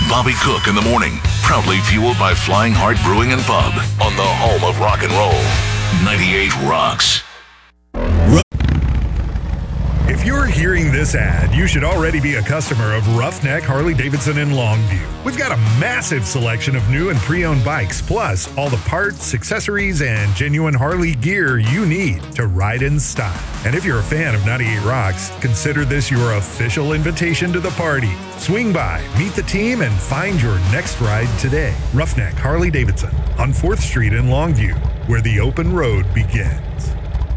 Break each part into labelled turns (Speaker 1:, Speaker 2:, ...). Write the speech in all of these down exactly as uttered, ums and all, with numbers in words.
Speaker 1: Bobby Cook in the morning. Proudly fueled by Flying Heart Brewing and Pub on the home of rock and roll. ninety-eight Rocks.
Speaker 2: If you're hearing this ad, you should already be a customer of Roughneck Harley-Davidson in Longview. We've got a massive selection of new and pre-owned bikes, plus all the parts, accessories, and genuine Harley gear you need to ride in style. And if you're a fan of ninety-eight Rocks, consider this your official invitation to the party. Swing by, meet the team, and find your next ride today. Roughneck Harley-Davidson on fourth Street in Longview, where the open road begins.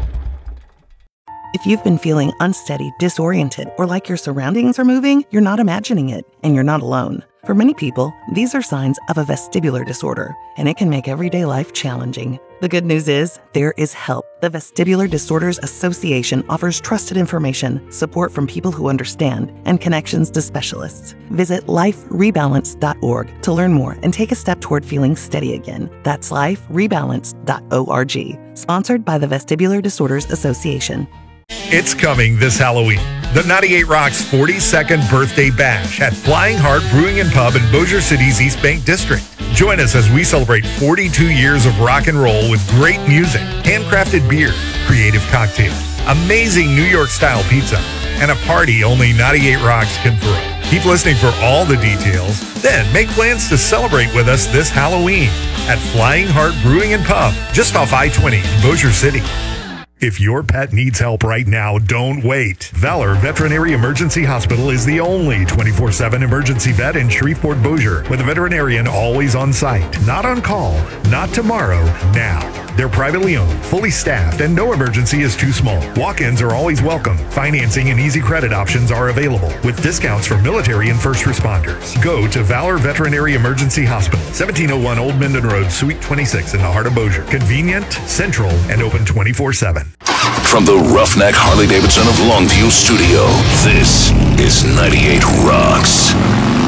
Speaker 3: If you've been feeling unsteady, disoriented, or like your surroundings are moving, you're not imagining it, and you're not alone. For many people, these are signs of a vestibular disorder, and it can make everyday life challenging. The good news is, there is help. The Vestibular Disorders Association offers trusted information, support from people who understand, and connections to specialists. Visit life rebalance dot org to learn more and take a step toward feeling steady again. That's life rebalance dot org. Sponsored by the Vestibular Disorders Association.
Speaker 2: It's coming this Halloween. The ninety-eight Rocks forty-second Birthday Bash at Flying Heart Brewing and Pub in Bossier City's East Bank District. Join us as we celebrate forty-two years of rock and roll with great music, handcrafted beer, creative cocktails, amazing New York-style pizza, and a party only ninety-eight Rocks can throw. Keep listening for all the details, then make plans to celebrate with us this Halloween at Flying Heart Brewing and Pub, just off I twenty in Bossier City. If your pet needs help right now, don't wait. Valor Veterinary Emergency Hospital is the only twenty-four seven emergency vet in Shreveport, Bossier, with a veterinarian always on site. Not on call, not tomorrow, now. They're privately owned, fully staffed, and no emergency is too small. Walk-ins are always welcome. Financing and easy credit options are available, with discounts for military and first responders. Go to Valor Veterinary Emergency Hospital, seventeen oh one Old Minden Road, Suite twenty-six in the heart of Bossier. Convenient, central, and open twenty-four seven.
Speaker 1: From the Roughneck Harley-Davidson of Longview studio, this is ninety-eight Rocks.